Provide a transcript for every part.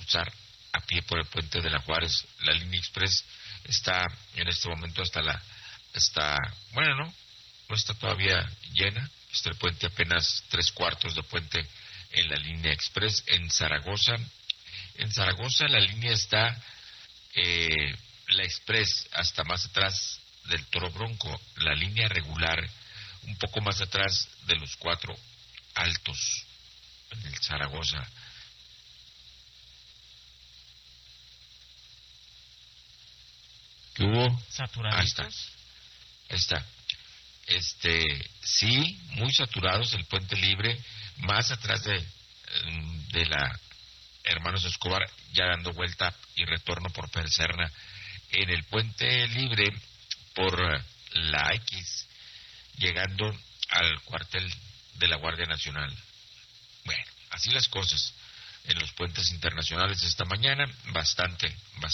cruzar a pie por el puente de la Juárez. La línea express está en este momento no está todavía llena. Está el puente apenas 3/4 de puente en la línea express. En Zaragoza la línea está la express hasta más atrás del Toro Bronco, la línea regular un poco más atrás de los 4 altos en el Zaragoza. ¿Qué hubo? ¿Saturaditos? Ahí está. Sí, muy saturados el puente libre, más atrás de la Hermanos Escobar, ya dando vuelta y retorno por Perserna. En el puente libre por la X, llegando al cuartel de la Guardia Nacional. Bueno, así las cosas en los puentes internacionales esta mañana, bastante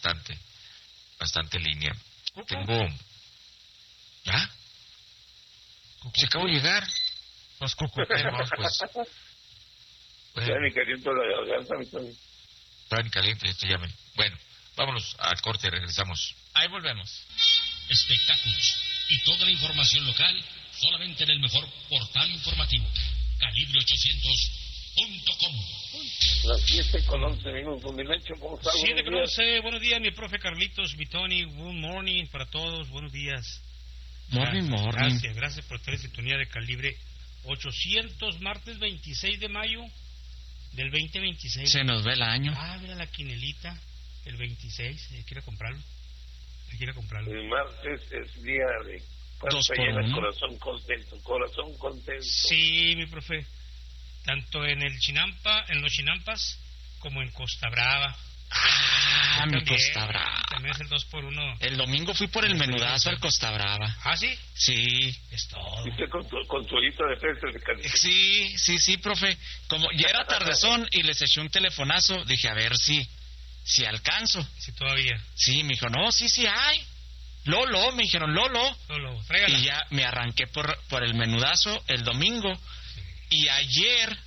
línea. Tengo... ¿Ya? Se acabó de llegar. Los cucuteros, pues. Bueno. Ya me caliento la garganta, mi Tony. Está bien caliente, esto llame. Bueno, vámonos al corte y regresamos. Ahí volvemos. Espectáculos y toda la información local solamente en el mejor portal informativo, calibre800.com. Las 7:11 mi Nacho, ¿cómo está? 7:11, buenos días, mi profe Carlitos, mi Tony, good morning para todos, buenos días. Morning. Gracias por estar en sintonía de Calibre 800, martes 26 de mayo del 2026. Se nos ve el año. Mira la quinelita, el 26, hay que ir a comprarlo. El martes es día de... 2 por 1. Corazón contento. Sí, mi profe. Tanto en los Chinampas como en Costa Brava. Mi Costa Brava. También es el 2 por 1. El domingo fui por el menudazo al Costa Brava. ¿Ah, sí? Sí. Es todo. ¿Y usted con tu hito de peces de calidad? Sí, profe. Como ya era tardezón y les eché un telefonazo, dije, a ver si alcanzo. Sí, todavía. Sí, me dijo, no, sí hay. Lolo, me dijeron, Lolo, tráigala. y ya me arranqué por el menudazo el domingo. Sí. Y ayer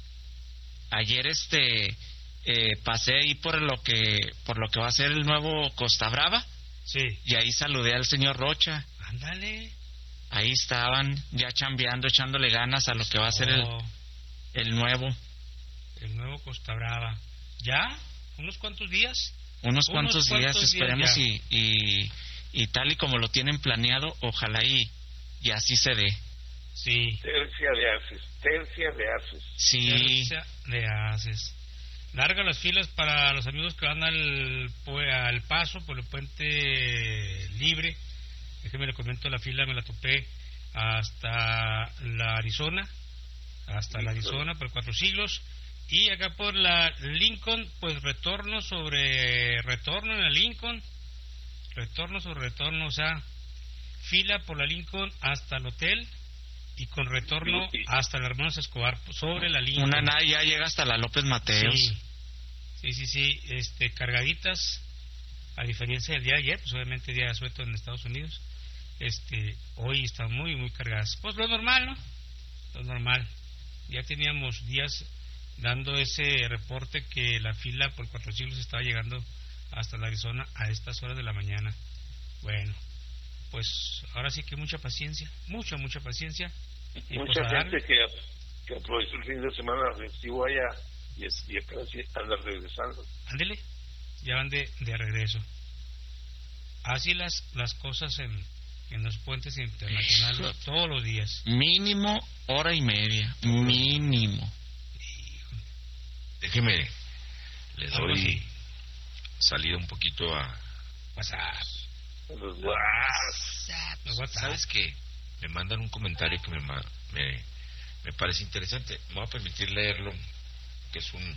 pasé ahí por lo que va a ser el nuevo Costa Brava. Sí. Y ahí saludé al señor Rocha. Ándale. Ahí estaban ya chambeando, echándole ganas a lo que va a ser el nuevo Costa Brava. ¿Ya? ¿Unos cuantos días? Unos cuantos días, esperemos y tal y como lo tienen planeado, ojalá y así se dé. Sí. Tercia de haces. Sí. Tercia de haces. Larga las filas para los amigos que van al paso por el puente libre. Déjeme le comento, la fila me la topé hasta la Arizona por 4 siglos. Y acá por la Lincoln, pues retorno en la Lincoln. Retorno sobre retorno, o sea, fila por la Lincoln hasta el hotel y con retorno hasta el Hermanos Escobar sobre la Lincoln. Una nave ya llega hasta la López Mateos. Sí, cargaditas, a diferencia del día de ayer, pues obviamente día de asueto en Estados Unidos. Hoy están muy, muy cargadas. Pues lo normal, ¿no? Lo normal. Ya teníamos días dando ese reporte que la fila por 4 siglos estaba llegando hasta la Arizona a estas horas de la mañana. Bueno, pues ahora sí que mucha paciencia. Y mucha pues gente que aprovechó el fin de semana festivo allá y acá anda regresando. Ándele, ya van de regreso. Así las cosas en los puentes internacionales todos los días. Mínimo hora y media, mínimo. Déjeme, le doy salida un poquito a WhatsApp. Los WhatsApp. ¿Sabes qué? Me mandan un comentario que me parece interesante. Me voy a permitir leerlo, que es un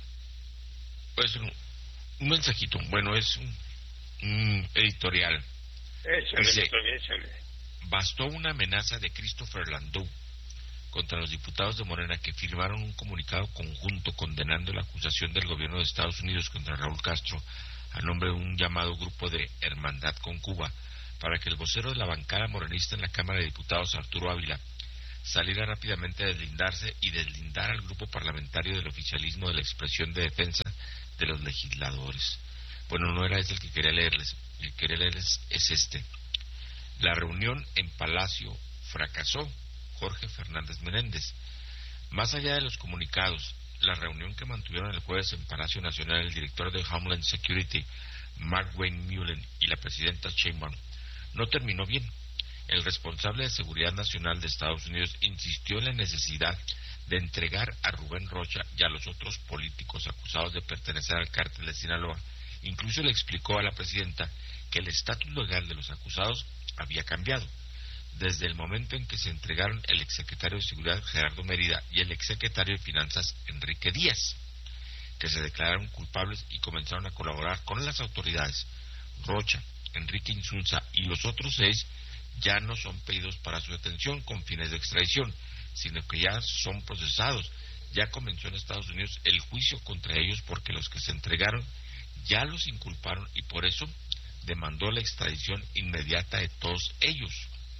mensajito. Bueno, es un editorial. Échale. Bastó una amenaza de Christopher Landau contra los diputados de Morena que firmaron un comunicado conjunto condenando la acusación del gobierno de Estados Unidos contra Raúl Castro a nombre de un llamado grupo de hermandad con Cuba, para que el vocero de la bancada morenista en la Cámara de Diputados, Arturo Ávila, saliera rápidamente a deslindarse y deslindar al grupo parlamentario del oficialismo de la expresión de defensa de los legisladores. Bueno, no era ese el que quería leerles. El que quería leerles es este. La reunión en Palacio fracasó. Jorge Fernández Menéndez. Más allá de los comunicados, la reunión que mantuvieron el jueves en Palacio Nacional el director de Homeland Security, Mark Wayne Mullen, y la presidenta Sheinbaum no terminó bien. El responsable de Seguridad Nacional de Estados Unidos insistió en la necesidad de entregar a Rubén Rocha y a los otros políticos acusados de pertenecer al cártel de Sinaloa. Incluso le explicó a la presidenta que el estatus legal de los acusados había cambiado. Desde el momento en que se entregaron el exsecretario de Seguridad Gerardo Mérida y el exsecretario de Finanzas Enrique Díaz, que se declararon culpables y comenzaron a colaborar con las autoridades. Rocha, Enrique Insunza y los otros 6 ya no son pedidos para su detención con fines de extradición, sino que ya son procesados. Ya comenzó en Estados Unidos el juicio contra ellos porque los que se entregaron ya los inculparon y por eso demandó la extradición inmediata de todos ellos.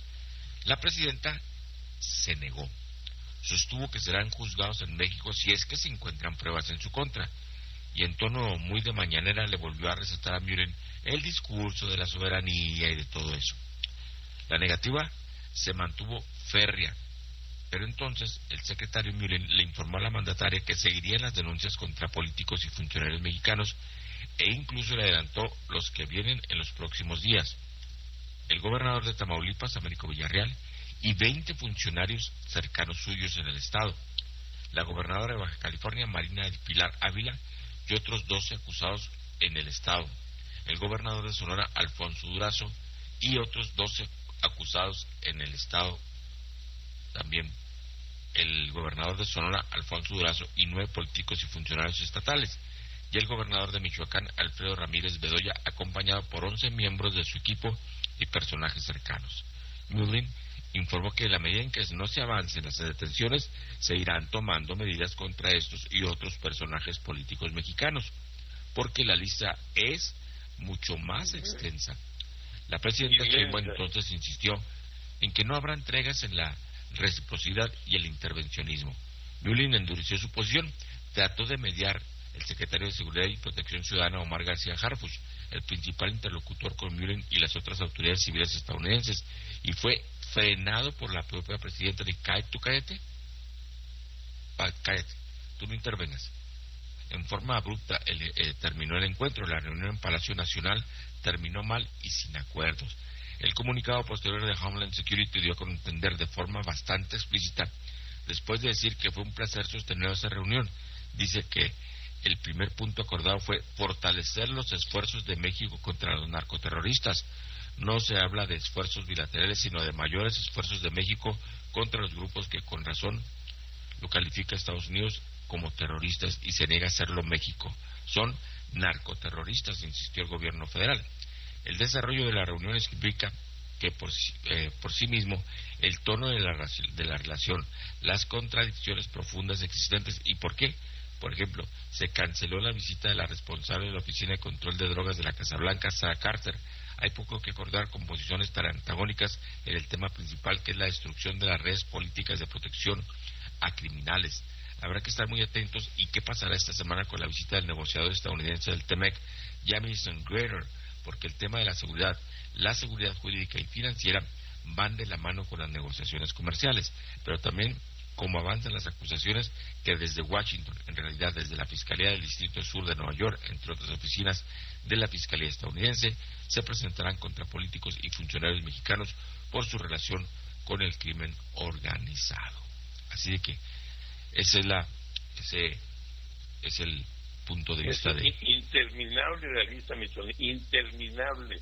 La presidenta se negó. Sostuvo que serán juzgados en México si es que se encuentran pruebas en su contra. Y en tono muy de mañanera le volvió a recetar a Mullen el discurso de la soberanía y de todo eso. La negativa se mantuvo férrea. Pero entonces el secretario Mullen le informó a la mandataria que seguirían las denuncias contra políticos y funcionarios mexicanos e incluso le adelantó los que vienen en los próximos días. El gobernador de Tamaulipas, Américo Villarreal, y 20 funcionarios cercanos suyos en el estado, la gobernadora de Baja California, Marina del Pilar Ávila, y otros 12 acusados en el estado, el gobernador de Sonora, Alfonso Durazo, y otros 12 acusados en el estado, también el gobernador de Sonora, Alfonso Durazo, y 9 políticos y funcionarios estatales, y el gobernador de Michoacán, Alfredo Ramírez Bedoya, acompañado por 11 miembros de su equipo y personajes cercanos. Mullen informó que en la medida en que no se avancen las detenciones, se irán tomando medidas contra estos y otros personajes políticos mexicanos, porque la lista es mucho más extensa. La presidenta Sheinbaum entonces insistió en que no habrá entregas en la reciprocidad y el intervencionismo. Mullen endureció su posición, trató de mediar el secretario de Seguridad y Protección Ciudadana, Omar García Harfuch, el principal interlocutor con Mullen y las otras autoridades civiles estadounidenses, y fue frenado por la propia presidenta de cállate, tú no intervengas. En forma abrupta terminó el encuentro. La reunión en Palacio Nacional terminó mal y sin acuerdos. El comunicado posterior de Homeland Security dio a entender de forma bastante explícita, después de decir que fue un placer sostener esa reunión, dice que el primer punto acordado fue fortalecer los esfuerzos de México contra los narcoterroristas. No se habla de esfuerzos bilaterales, sino de mayores esfuerzos de México contra los grupos que con razón lo califica Estados Unidos como terroristas y se niega a hacerlo México. Son narcoterroristas, insistió el gobierno federal. El desarrollo de la reunión explica que por sí mismo el tono de la relación, las contradicciones profundas existentes y por qué. Por ejemplo, se canceló la visita de la responsable de la Oficina de Control de Drogas de la Casa Blanca, Sarah Carter. Hay poco que acordar con posiciones tan antagónicas en el tema principal, que es la destrucción de las redes políticas de protección a criminales. Habrá que estar muy atentos. ¿Y qué pasará esta semana con la visita del negociador estadounidense del TEMEC, Jamison Greater? Porque el tema de la seguridad jurídica y financiera van de la mano con las negociaciones comerciales, pero también cómo avanzan las acusaciones que desde Washington, en realidad desde la Fiscalía del Distrito Sur de Nueva York, entre otras oficinas de la Fiscalía estadounidense, se presentarán contra políticos y funcionarios mexicanos por su relación con el crimen organizado. Así de que ese es el punto de vista de... Interminable la lista, interminable.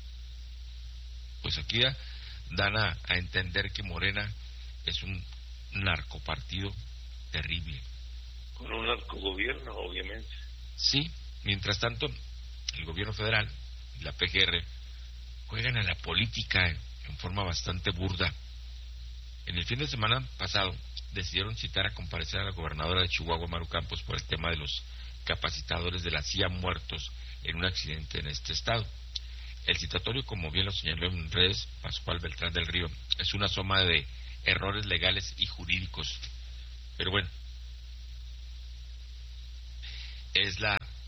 Pues aquí dan a entender que Morena es un narcopartido terrible. Con un narcogobierno, obviamente. Sí, mientras tanto, el gobierno federal y la PGR juegan a la política en forma bastante burda. En el fin de semana pasado decidieron citar a comparecer a la gobernadora de Chihuahua, Maru Campos, por el tema de los capacitadores de la CIA muertos en un accidente en este estado. El citatorio, como bien lo señaló en redes Pascual Beltrán del Río, es una suma de errores legales y jurídicos. Pero bueno, es la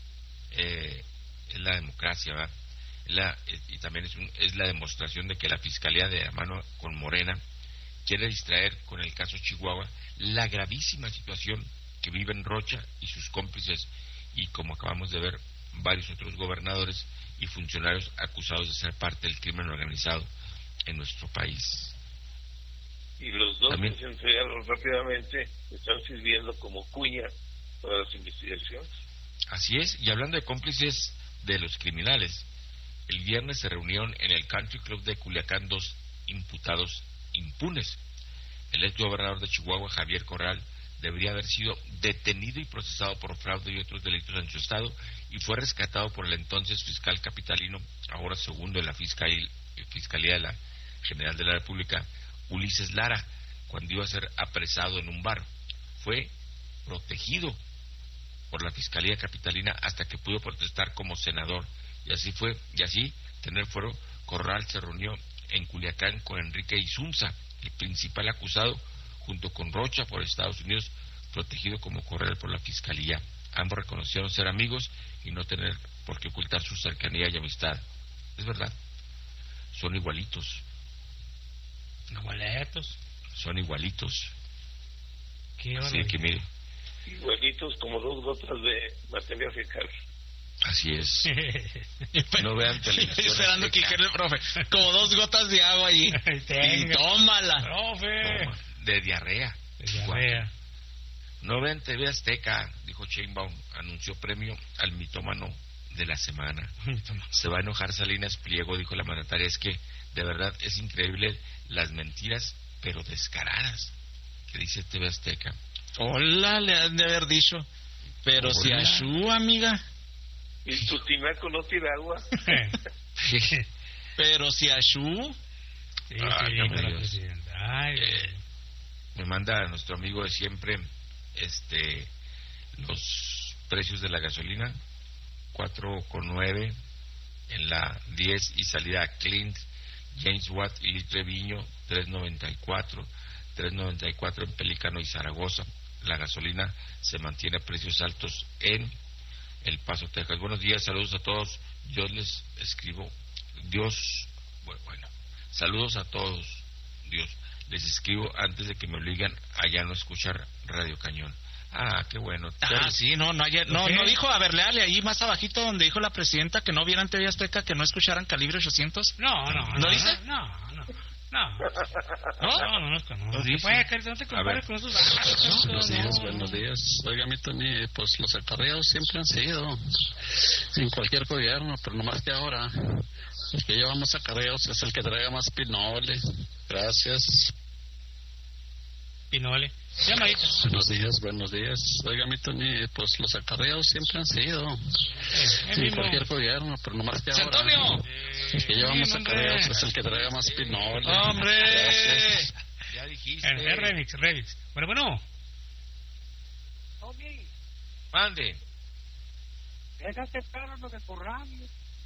es la democracia, ¿verdad? Y también es la demostración de que la Fiscalía de la mano con Morena quiere distraer con el caso Chihuahua la gravísima situación que viven Rocha y sus cómplices, y como acabamos de ver, varios otros gobernadores y funcionarios acusados de ser parte del crimen organizado en nuestro país. Y los dos También, que se entregaron rápidamente están sirviendo como cuña para las investigaciones. así es, y hablando de cómplices de los criminales, el viernes se reunieron en el Country Club de Culiacán 2 imputados impunes. El ex gobernador de Chihuahua, Javier Corral, debería haber sido detenido y procesado por fraude y otros delitos en su estado, y fue rescatado por el entonces fiscal capitalino, ahora segundo de la Fiscalía de la General de la República, Ulises Lara, cuando iba a ser apresado en un bar. Fue protegido por la Fiscalía Capitalina hasta que pudo protestar como senador, y así tener fuero. Corral se reunió en Culiacán con Enrique Isunza, el principal acusado, junto con Rocha por Estados Unidos, protegido como Corral por la Fiscalía. Ambos reconocieron ser amigos y no tener por qué ocultar su cercanía y amistad. Es verdad, son igualitos. Son igualitos. Qué Así que mire, Igualitos como dos gotas de materia fecal. así es. No vean televisión. Esperando que Azteca. dijera el profe, como 2 gotas de agua allí. Y tómala. ¡Profe! No, de diarrea. Diarrea. No vean TV Azteca, dijo Sheinbaum, anunció premio al mitómano de la semana. Se va a enojar Salinas Pliego, dijo la mandataria, es que de verdad es increíble las mentiras, pero descaradas, que dice TV Azteca. Hola, le han de haber dicho. Pero si Hola. Ashu, amiga. ¿Y tu tinaco no tira agua? Pero si Ashu. Sí, Ay, sí, no me con la digas. presidenta. Ay, Me manda nuestro amigo de siempre los precios de la gasolina, 4,9 en la 10 y salida a Clint, James Watt y Treviño, 3.94 en Pelícano y Zaragoza. La gasolina se mantiene a precios altos en El Paso, Texas. Buenos días, saludos a todos. Yo les escribo, saludos a todos, Dios. Les escribo antes de que me obliguen a ya no escuchar Radio Cañón. Ah, qué bueno. Sí, no dijo, a ver, léale ahí más abajito donde dijo la presidenta que no vieran TV Azteca, que no escucharan Calibre 800. ¿No dice? No. ¿No? No dice. no te compares con esos datos. Buenos días. Oiga, mi Tony, pues los acarreos siempre han sido en cualquier gobierno, pero no más que ahora. El que lleva más acarreos es el que traiga más pinole. Gracias. Pinole. Llamadita. Buenos días. Oiga, mi Tony, pues los acarreos siempre han sido en cualquier gobierno, pero no más que ahora. ¡Antonio! El que lleva más acarreos es el que traiga más pinole. ¡Hombre! Gracias. Ya dijiste. Es remix. Bueno. Tony, Mande. déjate perro de corramos.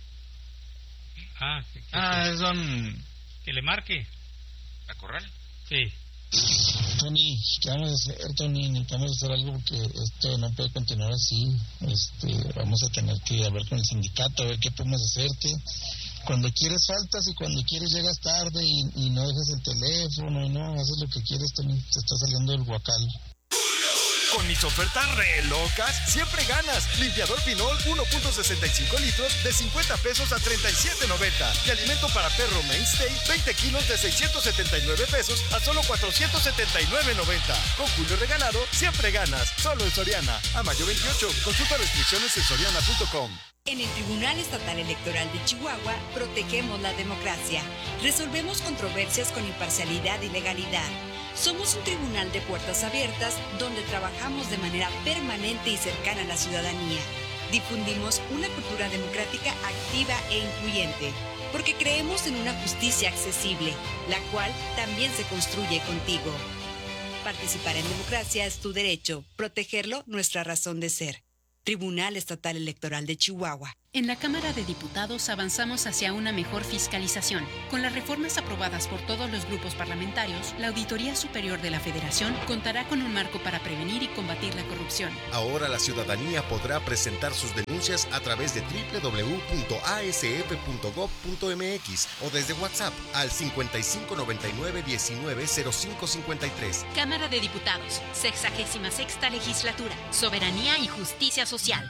Es don... Que le marque. ¿A Corral? Sí. Tony, ¿qué vamos a hacer, Tony? Necesitamos hacer algo porque esto no puede continuar así. Vamos a tener que hablar con el sindicato, a ver qué podemos hacerte. Cuando quieres faltas y cuando quieres llegas tarde y no dejas el teléfono y no haces lo que quieres, Tony. Te está saliendo el guacal. Con mis ofertas re locas, siempre ganas. Limpiador Pinol 1.65 litros de 50 pesos a 37.90. Y alimento para perro Mainstay 20 kilos de 679 pesos a solo 479.90. Con Julio regalado, siempre ganas. Solo en Soriana. A mayo 28. Consulta restricciones en soriana.com. En el Tribunal Estatal Electoral de Chihuahua protegemos la democracia. Resolvemos controversias con imparcialidad y legalidad. Somos un tribunal de puertas abiertas donde trabajamos de manera permanente y cercana a la ciudadanía. Difundimos una cultura democrática activa e incluyente, porque creemos en una justicia accesible, la cual también se construye contigo. Participar en democracia es tu derecho, protegerlo nuestra razón de ser. Tribunal Estatal Electoral de Chihuahua. En la Cámara de Diputados avanzamos hacia una mejor fiscalización. Con las reformas aprobadas por todos los grupos parlamentarios, la Auditoría Superior de la Federación contará con un marco para prevenir y combatir la corrupción. Ahora la ciudadanía podrá presentar sus denuncias a través de www.asf.gov.mx o desde WhatsApp al 5599-190553. Cámara de Diputados, 66ª Legislatura, Soberanía y Justicia Social.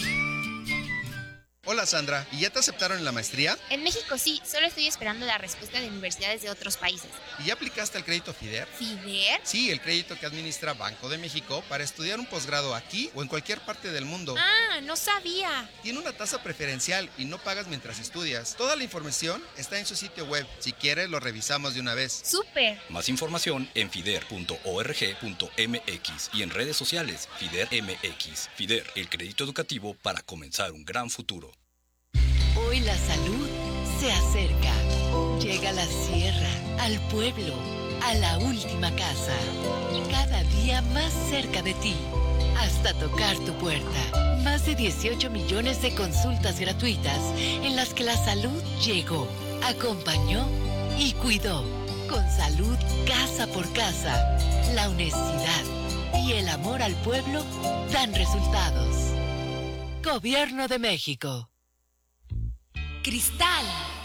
Hola Sandra, ¿y ya te aceptaron en la maestría? En México sí, solo estoy esperando la respuesta de universidades de otros países. ¿Y ya aplicaste al crédito FIDER? ¿FIDER? Sí, el crédito que administra Banco de México para estudiar un posgrado aquí o en cualquier parte del mundo. Ah, no sabía. Tiene una tasa preferencial y no pagas mientras estudias. Toda la información está en su sitio web. Si quieres, lo revisamos de una vez. ¡Súper! Más información en fider.org.mx y en redes sociales FIDER MX. FIDER, el crédito educativo para comenzar un gran futuro. Hoy la salud se acerca. Llega a la sierra, al pueblo, a la última casa. Cada día más cerca de ti, hasta tocar tu puerta. Más de 18 millones de consultas gratuitas en las que la salud llegó, acompañó y cuidó. Con salud casa por casa, la honestidad y el amor al pueblo dan resultados. Gobierno de México. Cristal